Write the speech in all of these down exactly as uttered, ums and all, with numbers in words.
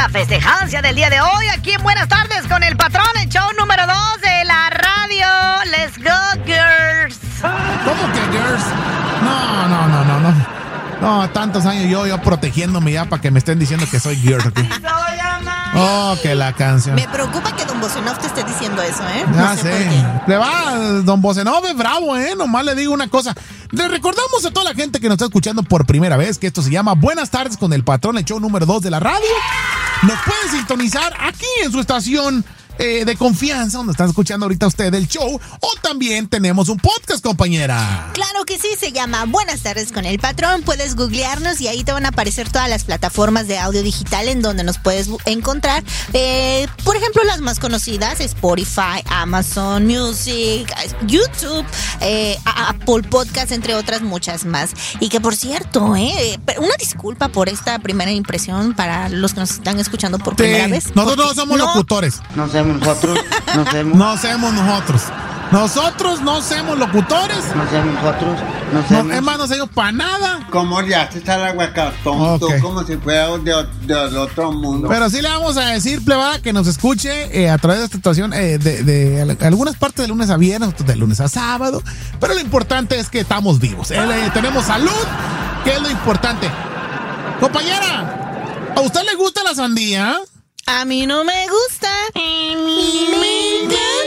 la festejancia del día de hoy aquí en Buenas Tardes con el Patrón, el show número dos de la radio. Let's go, girls. ¿Cómo que girls? No, no, no, no, no. No, tantos años yo, yo protegiéndome ya para que me estén diciendo que soy girls aquí. Oh, que la canción. Me preocupa que Don Bocenov te esté diciendo eso, ¿eh? Ya No sé sé. por qué. Le va, Don Bocenov es bravo, ¿eh? Nomás le digo una cosa. Le recordamos a toda la gente que nos está escuchando por primera vez que esto se llama Buenas Tardes con el Patrón, el show número dos de la radio. Nos pueden sintonizar aquí en su estación eh, de confianza, donde están escuchando ahorita usted el show. O también tenemos un podcast, compañera. Claro que sí, se llama Buenas Tardes con el Patrón. Puedes googlearnos y ahí te van a aparecer todas las plataformas de audio digital en donde nos puedes encontrar. Eh, por ejemplo, las más conocidas, Spotify, Amazon Music, YouTube, eh, Apple Podcast, entre otras muchas más. Y que por cierto, eh, una disculpa por esta primera impresión para los que nos están escuchando por Sí, primera vez. nosotros no somos no, locutores. No somos nosotros, no somos, No somos nosotros. Nosotros no somos locutores. no somos nosotros, no No, somos. es más, no somos para nada. Como ya se está el aguacatón, Ok. como si fuera de, del otro mundo. Pero sí le vamos a decir, plebada, que nos escuche eh, a través de esta situación eh, de, de algunas partes de lunes a viernes, otras de lunes a sábado. Pero lo importante es que estamos vivos. Eh, eh, tenemos salud, que es lo importante. Compañera, ¿a usted le gusta la sandía? A mí no me gusta. A mí me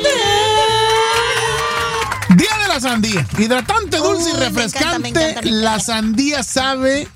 encanta. Día de la sandía. Hidratante, dulce Uy, y me refrescante. encanta, me encanta, me La encanta. sandía sabe...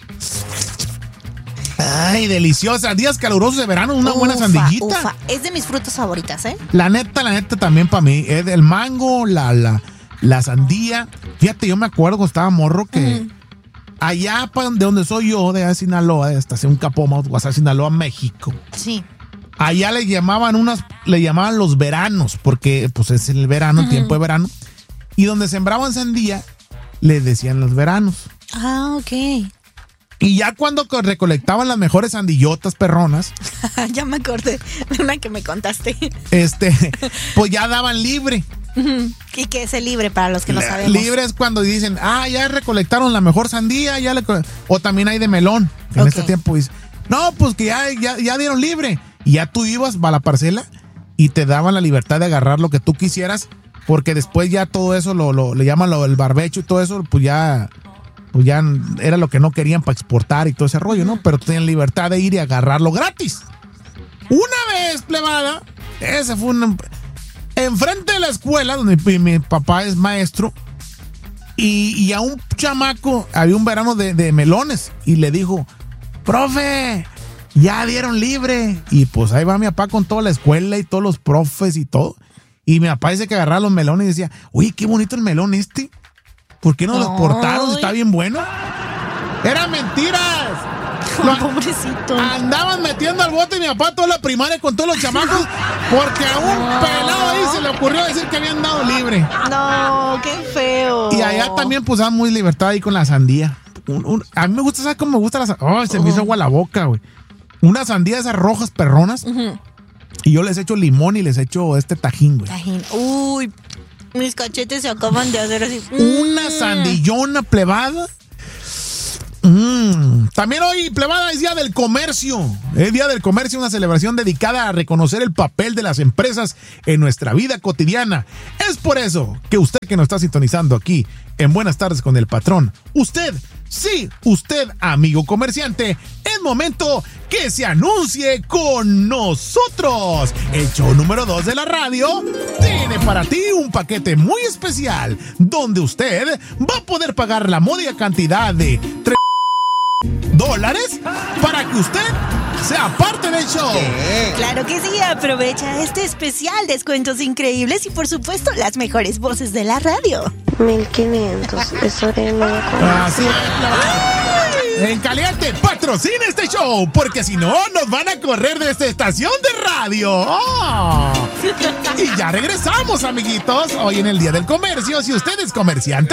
Ay, deliciosa. Días calurosos de verano, una buena Ufa, sandillita. ufa. Es de mis frutas favoritas, ¿eh? La neta, la neta también para mí. Es el mango, la, la, la sandía. Fíjate, yo me acuerdo cuando estaba morro que Ujú. allá pa- de donde soy yo, de Sinaloa, de estación Capoma, Guasave, Sinaloa, México. Sí. Allá le llamaban unas, le llamaban los veranos, porque pues es el verano, el tiempo de verano. Y donde sembraban sandía, le decían los veranos. Ah, ok. Y ya cuando co- recolectaban las mejores sandillotas perronas, Ya me acordé de una que me contaste. este, pues ya daban libre. Ujú. ¿Y qué es el libre para los que no La- sabemos? Libre es cuando dicen, ah, ya recolectaron la mejor sandía, ya le co-". O también hay de melón, que en Ok. este tiempo dice, no, pues que ya, ya, ya dieron libre. Y ya tú ibas a la parcela y te daban la libertad de agarrar lo que tú quisieras, porque después ya todo eso, lo, lo le llaman lo, el barbecho y todo eso, pues ya, pues ya era lo que no querían para exportar y todo ese rollo, ¿no? Pero tenían libertad de ir y agarrarlo gratis. Una vez, plebada, ese fue un... Enfrente de la escuela, donde mi, mi papá es maestro, y, y a un chamaco había un verano de, de melones, y le dijo, profe, ya dieron libre. Y pues ahí va mi papá con toda la escuela y todos los profes y todo. Y mi papá dice que agarraba los melones y decía, oye, qué bonito el melón este. ¿Por qué no lo exportaron? Ay. Está bien bueno. ¡Eran mentiras! Lo- Pobrecito. Andaban metiendo al bote mi papá toda la primaria con todos los chamacos porque a un pelado ahí se le ocurrió decir que habían dado libre. No, qué feo. Y allá también pues dan muy libertad ahí con la sandía. Un- un- a mí me gusta, ¿sabes cómo me gusta la sandía? Oh, se me hizo agua la boca, güey. Una sandía de esas rojas perronas. Ujú. Y yo les echo limón y les echo este tajín, güey. Tajín. Uy, mis cachetes se acaban de hacer así. Una Mm. sandillona plebada. Mm. También hoy, plebada, es Día del Comercio. Es Día del Comercio, una celebración dedicada a reconocer el papel de las empresas en nuestra vida cotidiana. Es por eso que usted que nos está sintonizando aquí en Buenas Tardes con el Patrón, usted, sí, usted, amigo comerciante, es momento que se anuncie con nosotros. El show número dos de la radio tiene para ti un paquete muy especial donde usted va a poder pagar la módica cantidad de tres dólares para que usted sea parte del show. Claro que sí, aprovecha este especial, descuentos increíbles y por supuesto las mejores voces de la radio. mil quinientos, es hora y media con Así es. En caliente, patrocina este show, porque si no, nos van a correr de esta estación de radio. Oh. Y ya regresamos, amiguitos. Hoy en el Día del Comercio, si usted es comerciante,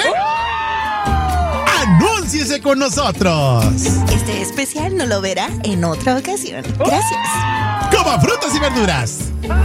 anúnciese con nosotros. Este especial no lo verá en otra ocasión. Gracias. Coma frutas y verduras.